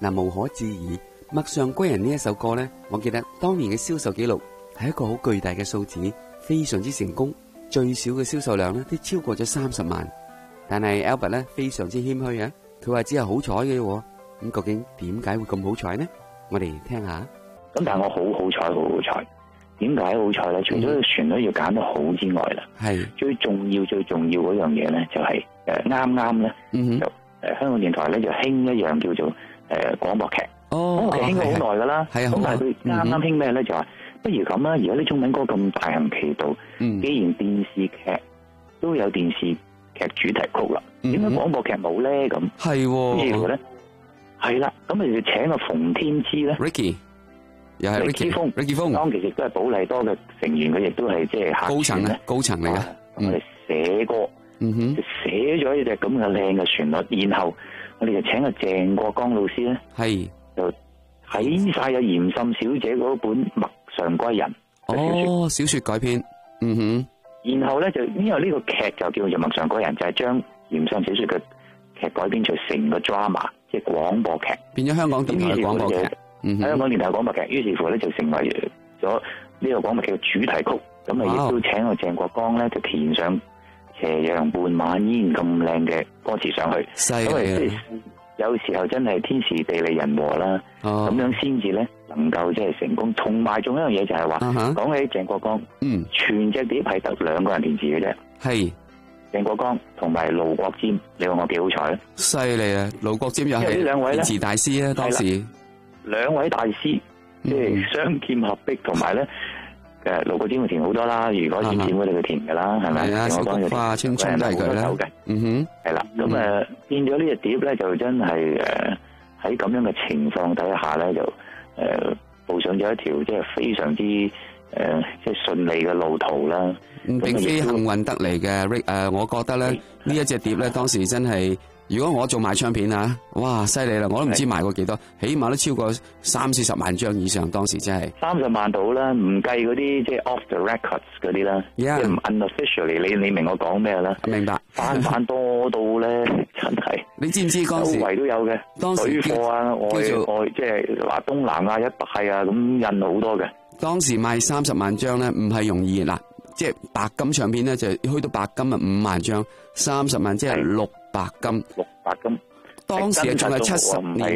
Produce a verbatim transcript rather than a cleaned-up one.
嗱，無可置疑，《陌上歸人》呢一首歌呢，我記得當年嘅銷售紀錄係一個好巨大嘅數字，非常之成功，最少嘅銷售量呢都超過咗三十萬。但係 Albert 呢非常之謙虛啊，佢話只係好彩嘅，咁究竟點解會咁好彩呢？我哋聽下。 咁但係我好好彩，好好彩。點解好彩咧？除咗個旋律要揀得好之外啦，係、嗯、最重要最重要嗰樣嘢咧，就係誒啱啱咧，就誒、呃、香港電台咧就興一樣叫做誒廣播劇。哦，廣播劇興咗好耐噶啦。係啊，咁但係佢啱啱興咩咧？就話不如咁啦，而家啲中文歌咁大行其道，嗯、既然電視劇都有電視劇主題曲啦，點解廣播劇冇咧？咁係喎，咧係啦，咁咪就請個馮天之咧 ，Ricky。又係 Ricky 風 ，Ricky 風，當其實都係寶麗多嘅成員，佢亦都係即係高層咧，高層嚟嘅。我哋寫歌，嗯哼，寫咗一隻咁嘅靚嘅旋律，然後我哋就請阿鄭國江老師咧，係就睇晒有嚴沁小姐嗰本《陌上歸人》哦，小說改編，嗯哼，然後咧就因為呢個劇就叫做《陌上歸人》，就係將嚴沁小說嘅劇改編出成個 drama， 即係廣播劇，變咗香港電台嘅廣播劇。喺香港電台廣播劇，於是乎咧就成為咗呢個廣播劇嘅主題曲。咁啊，亦都請個鄭國江咧就填上斜陽伴晚煙咁靚嘅歌詞上去。因為即係有時候真係天時地利人和啦，咁、哦、樣先至咧能夠即係成功。同埋仲有一樣嘢就係話，講、uh-huh. 起鄭國江，嗯，全隻碟係得兩個人填詞嘅啫。係鄭國江同埋盧國沾，你話我幾好彩咧？犀利啊！盧國沾又係填詞大師啊，當時。兩位大師即係雙劍合璧，同埋咧誒盧國沾會填好多啦。如果演唱會你會填噶啦，係咪？係啊，小菊花、青春都係佢啦。嗯哼，係啦。咁誒變咗呢隻碟咧，就真係誒喺咁樣嘅情況底下咧，就誒步上咗一條即係非常之誒即係順利嘅路途啦。並非幸運得嚟嘅 Rick 誒，我覺得咧呢一隻碟咧當時真係。如果我做賣唱片啊，哇，犀利啦！我都唔知賣過幾多，起碼都超過三四十萬張以上。當時真係三十萬到啦，唔計嗰啲即係 off the records 嗰啲啦，即係 unofficially。你你明我講咩啦？明白。翻版多到咧，真係。你知唔知當時周圍都有嘅？當時水貨啊，外外即係嗱東南亞一帶啊，咁印好多嘅。當時賣三十萬張咧，唔係容易嗱，即係白金唱片咧，就去到白金啊五萬張，三十萬即係六。白金，六白金，當時仲係七十年。